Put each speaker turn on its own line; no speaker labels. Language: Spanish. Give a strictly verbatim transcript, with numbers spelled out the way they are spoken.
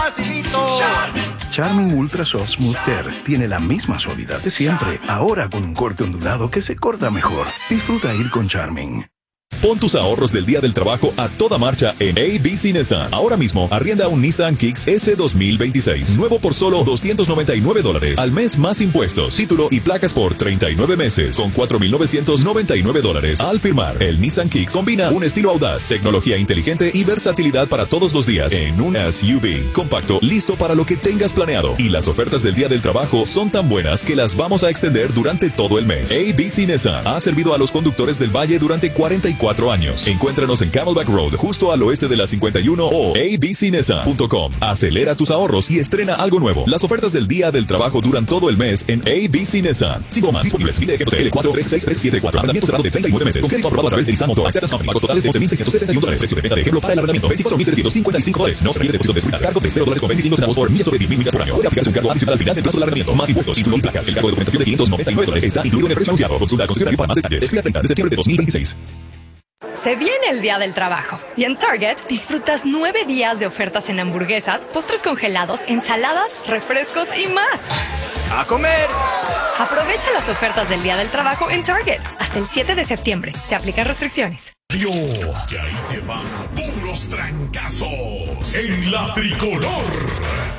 facilito.
Charmin Ultra Soft Smooth Tear tiene la misma suavidad de siempre, ahora con un corte ondulado que se corta mejor. Disfruta ir con Charmin.
Pon tus ahorros del día del trabajo a toda marcha en A B C Nissan. Ahora mismo, arrienda un Nissan Kicks S dos mil veintiséis. Nuevo por solo doscientos noventa y nueve dólares. Al mes más impuestos, título y placas por treinta y nueve meses. Con cuatro mil novecientos noventa y nueve dólares. Al firmar, el Nissan Kicks combina un estilo audaz, tecnología inteligente y versatilidad para todos los días. En un S U V compacto, listo para lo que tengas planeado. Y las ofertas del día del trabajo son tan buenas que las vamos a extender durante todo el mes. A B C Nissan ha servido a los conductores del Valle durante cuarenta y cuatro años. Encuéntranos en Camelback Road, justo al oeste de la cincuenta y uno o a b c nissan punto com. Acelera tus ahorros y estrena algo nuevo. Las ofertas del día del trabajo duran todo el mes en A B C Nissan. Sin gomas disponibles. Pide que L cuatro tres seis tres siete cuatro. Arrendamiento cerrado de treinta y nueve meses. Con crédito aprobado a través de Nissan Motor Access Company. Pagos totales de once mil seiscientos sesenta y uno dólares. Precio de venta de ejemplo para el arrendamiento veinticuatro mil setecientos cincuenta y cinco dólares. No se requiere depósito de seguridad. Cargo de cero dólares con veinticinco centavos por millas sobre diez mil millas por año. Puede aplicarse un cargo adicional al final del plazo del arrendamiento. Más impuestos, título y placas. El cargo de documentación de quinientos noventa y nueve dólares está incluido en el precio anunciado. Consulta el concesionario para más detalles. Escriba treinta de septiembre de dos mil veintiséis.
Se viene el Día del Trabajo y en Target disfrutas nueve días de ofertas en hamburguesas, postres congelados, ensaladas, refrescos y más.
¡A comer!
Aprovecha las ofertas del Día del Trabajo en Target hasta el siete de septiembre. Se aplican restricciones.
Yo, que ahí te van puros trancazos en la tricolor.